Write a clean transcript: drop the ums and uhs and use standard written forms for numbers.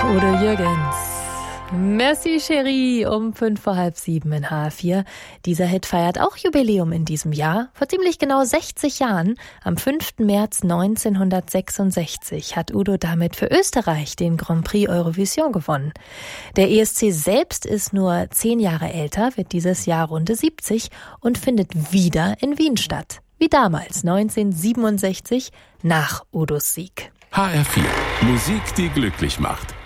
Udo Jürgens. Merci, Chérie, um 6:05 in HR4. Dieser Hit feiert auch Jubiläum in diesem Jahr. Vor ziemlich genau 60 Jahren, am 5. März 1966, hat Udo damit für Österreich den Grand Prix Eurovision gewonnen. Der ESC selbst ist nur 10 Jahre älter, wird dieses Jahr Runde 70 und findet wieder in Wien statt. Wie damals, 1967, nach Udos Sieg. HR4. Musik, die glücklich macht.